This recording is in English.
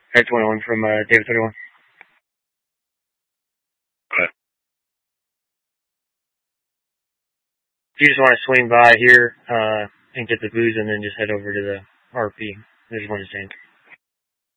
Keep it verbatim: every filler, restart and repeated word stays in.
Head twenty-one from uh, David thirty-one. Okay. If you just want to swing by here uh, and get the booze and then just head over to the R P, there's one stand.